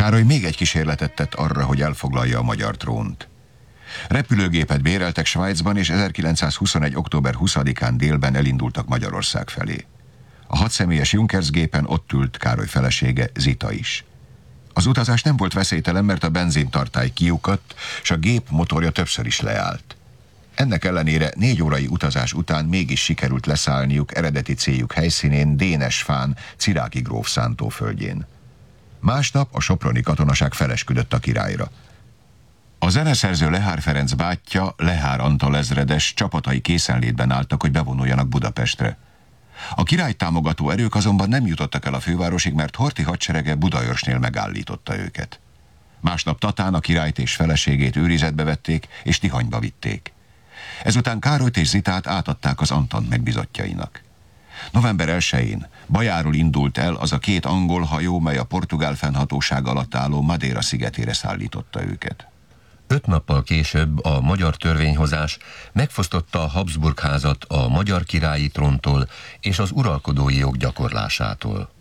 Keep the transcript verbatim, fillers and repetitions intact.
Károly még egy kísérletet tett arra, hogy elfoglalja a magyar trónt. Repülőgépet béreltek Svájcban, és ezerkilencszázhuszonegy. október huszadikán délben elindultak Magyarország felé. A hatszemélyes Junkers gépen ott ült Károly felesége, Zita is. Az utazás nem volt veszélytelen, mert a benzintartály kiukadt, és a gép motorja többször is leállt. Ennek ellenére négy órai utazás után mégis sikerült leszállniuk eredeti céljuk helyszínén, Dénesfán, Ciráki gróf szántóföldjén. Másnap a soproni katonaság felesküdött a királyra. A zeneszerző Lehár Ferenc bátyja, Lehár Antal ezredes csapatai készenlétben álltak, hogy bevonuljanak Budapestre. A királyt támogató erők azonban nem jutottak el a fővárosig, mert Horthy hadserege Budaörsnél megállította őket. Másnap Tatán a királyt és feleségét őrizetbe vették, és Tihanyba vitték. Ezután Károlyt és Zitát átadták az Antant megbízottjainak. november elsején Bajáról indult el az a két angol hajó, mely a portugál fennhatóság alatt álló Madeira szigetére szállította őket. Öt nappal később a magyar törvényhozás megfosztotta a Habsburg házat a magyar királyi tróntól és az uralkodói jog gyakorlásától.